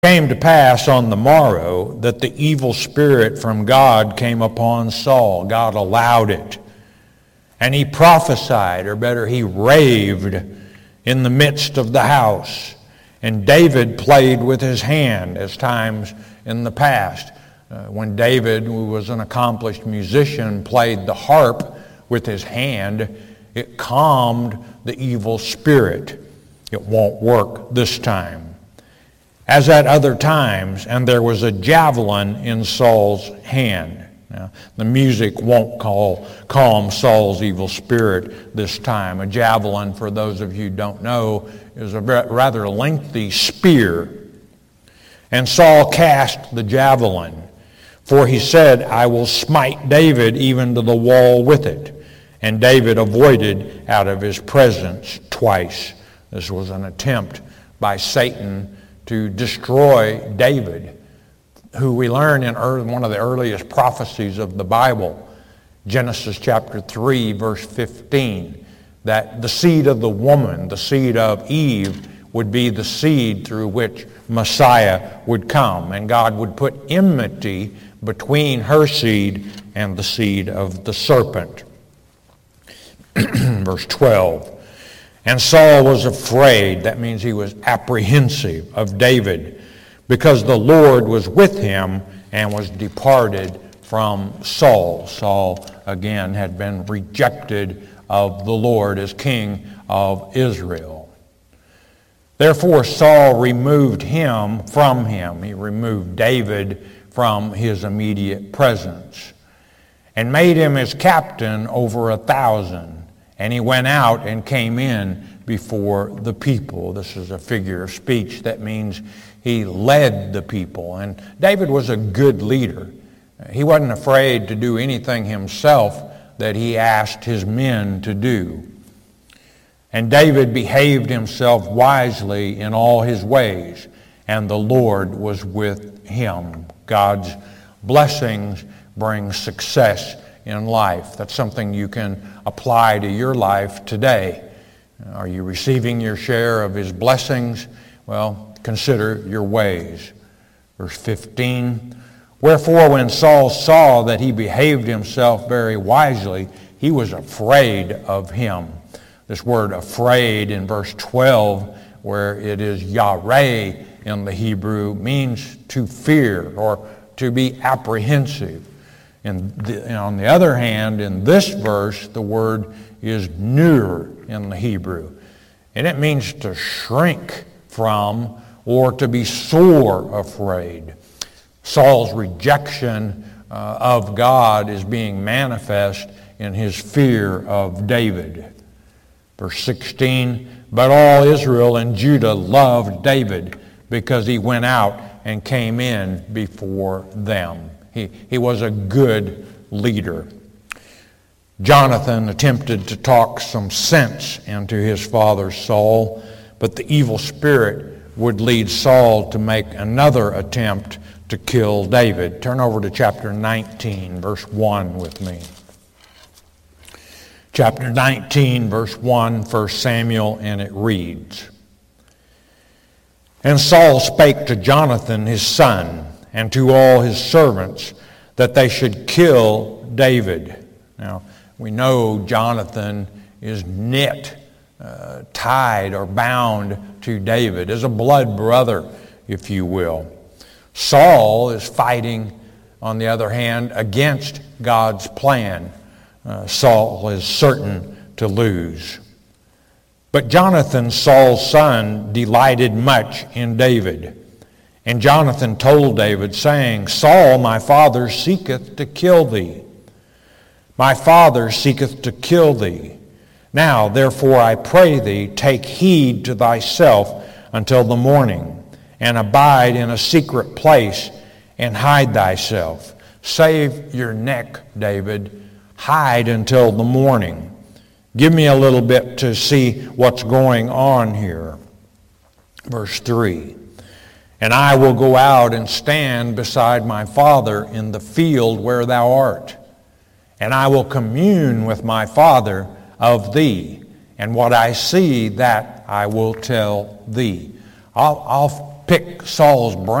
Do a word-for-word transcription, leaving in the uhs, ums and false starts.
Came to pass on the morrow that the evil spirit from God came upon Saul. God allowed it. And he prophesied, or better, he raved in the midst of the house. And David played with his hand, as times in the past. Uh, when David, who was an accomplished musician, played the harp with his hand, it calmed the evil spirit. It won't work this time. As at other times, and there was a javelin in Saul's hand. Now, the music won't call, calm Saul's evil spirit this time. A javelin, for those of you who don't know, is a rather lengthy spear. And Saul cast the javelin, for he said, I will smite David even to the wall with it. And David avoided out of his presence twice. This was an attempt by Satan to destroy David, who we learn in one of the earliest prophecies of the Bible, Genesis chapter three, verse fifteen, that the seed of the woman, the seed of Eve, would be the seed through which Messiah would come, and God would put enmity between her seed and the seed of the serpent. Verse twelve. And Saul was afraid, that means he was apprehensive of David, because the Lord was with him and was departed from Saul. Saul, again, had been rejected of the Lord as king of Israel. Therefore Saul removed him from him. He removed David from his immediate presence, and made him his captain over a thousand. And he went out and came in before the people. This is a figure of speech that means he led the people. And David was a good leader. He wasn't afraid to do anything himself that he asked his men to do. And David behaved himself wisely in all his ways, and the Lord was with him. God's blessings bring success in life. That's something you can apply to your life today. Are you receiving your share of his blessings? Well, consider your ways. Verse fifteen, wherefore when Saul saw that he behaved himself very wisely, he was afraid of him. This word afraid in verse twelve, where it is yareh in the Hebrew, means to fear or to be apprehensive. And, the, and on the other hand, in this verse, the word is nur in the Hebrew. And it means to shrink from or to be sore afraid. Saul's rejection uh, of God is being manifest in his fear of David. Verse sixteen, but all Israel and Judah loved David because he went out and came in before them. He, he was a good leader. Jonathan attempted to talk some sense into his father Saul, but the evil spirit would lead Saul to make another attempt to kill David. Turn over to chapter nineteen, verse one with me. Chapter nineteen, verse one, First Samuel, and it reads, and Saul spake to Jonathan his son, and to all his servants, that they should kill David. Now, we know Jonathan is knit, uh, tied, or bound to David, as a blood brother, if you will. Saul is fighting, on the other hand, against God's plan. Uh, Saul is certain to lose. But Jonathan, Saul's son, delighted much in David. And Jonathan told David, saying, Saul, my father, seeketh to kill thee. My father seeketh to kill thee. Now, therefore, I pray thee, take heed to thyself until the morning, and abide in a secret place, and hide thyself. Save your neck, David. Hide until the morning. Give me a little bit to see what's going on here. Verse three. And I will go out and stand beside my father in the field where thou art. And I will commune with my father of thee. And what I see, that I will tell thee. I'll, I'll pick Saul's brain.